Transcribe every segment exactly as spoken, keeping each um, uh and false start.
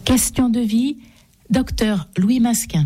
Question de vie, docteur Louis Masquin.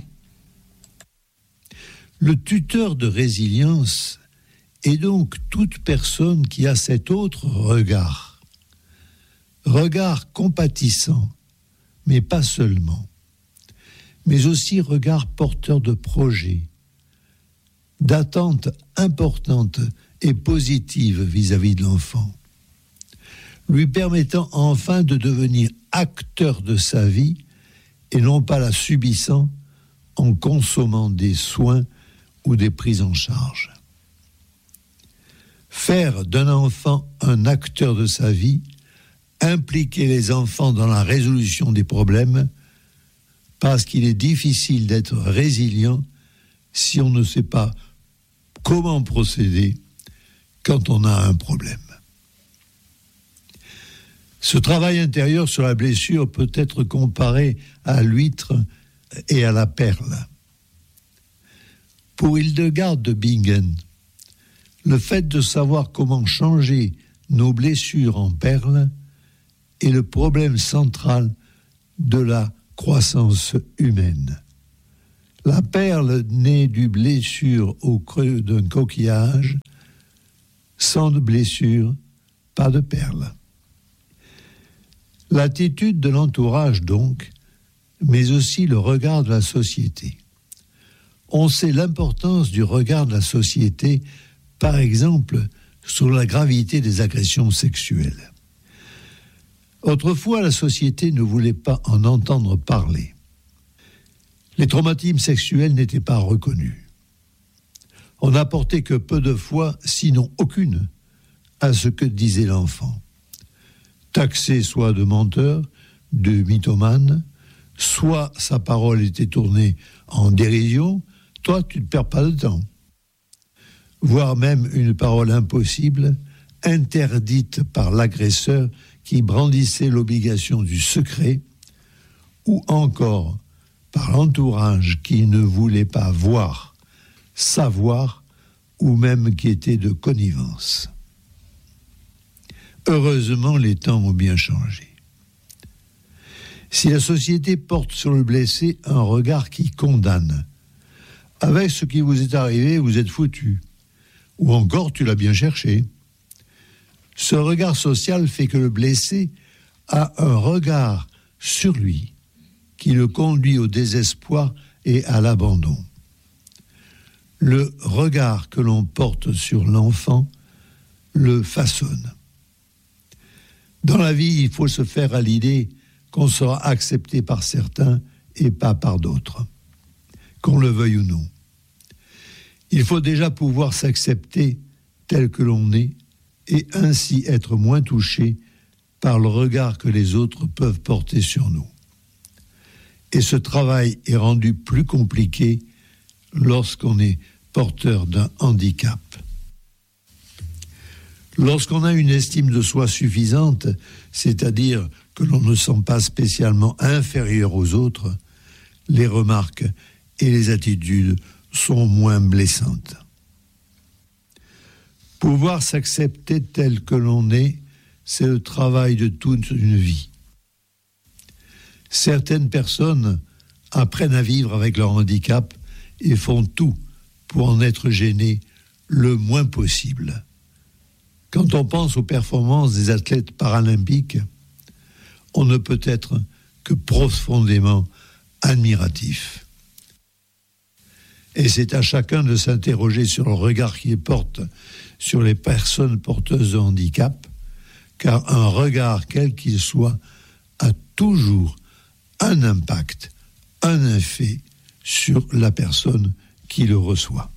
Le tuteur de résilience est donc toute personne qui a cet autre regard. Regard compatissant, mais pas seulement, mais aussi regard porteur de projets, d'attentes importantes et positives vis-à-vis de l'enfant, lui permettant enfin de devenir acteur de sa vie et non pas la subissant en consommant des soins ou des prises en charge. Faire d'un enfant un acteur de sa vie, impliquer les enfants dans la résolution des problèmes, parce qu'il est difficile d'être résilient si on ne sait pas comment procéder quand on a un problème. Ce travail intérieur sur la blessure peut être comparé à l'huître et à la perle. Pour Hildegard de Bingen, le fait de savoir comment changer nos blessures en perles est le problème central de la croissance humaine. La perle naît d'une blessure au creux d'un coquillage. Sans de blessure, pas de perle. L'attitude de l'entourage donc, mais aussi le regard de la société. On sait l'importance du regard de la société, par exemple, sur la gravité des agressions sexuelles. Autrefois, la société ne voulait pas en entendre parler. Les traumatismes sexuels n'étaient pas reconnus. On n'apportait que peu de foi, sinon aucune, à ce que disait l'enfant. Taxé soit de menteur, de mythomane, soit sa parole était tournée en dérision, toi tu ne perds pas de temps. Voire même une parole impossible, interdite par l'agresseur qui brandissait l'obligation du secret, ou encore par l'entourage qui ne voulait pas voir, savoir, ou même qui était de connivence. Heureusement, les temps ont bien changé. Si la société porte sur le blessé un regard qui condamne, avec ce qui vous est arrivé, vous êtes foutu, ou encore tu l'as bien cherché, ce regard social fait que le blessé a un regard sur lui qui le conduit au désespoir et à l'abandon. Le regard que l'on porte sur l'enfant le façonne. Dans la vie, il faut se faire à l'idée qu'on sera accepté par certains et pas par d'autres, qu'on le veuille ou non. Il faut déjà pouvoir s'accepter tel que l'on est et ainsi être moins touché par le regard que les autres peuvent porter sur nous. Et ce travail est rendu plus compliqué lorsqu'on est porteur d'un handicap. Lorsqu'on a une estime de soi suffisante, c'est-à-dire que l'on ne sent pas spécialement inférieur aux autres, les remarques et les attitudes sont moins blessantes. Pouvoir s'accepter tel que l'on est, c'est le travail de toute une vie. Certaines personnes apprennent à vivre avec leur handicap et font tout pour en être gênées le moins possible. Quand on pense aux performances des athlètes paralympiques, on ne peut être que profondément admiratif. Et c'est à chacun de s'interroger sur le regard qu'il porte sur les personnes porteuses de handicap, car un regard, quel qu'il soit, a toujours un impact, un effet sur la personne qui le reçoit.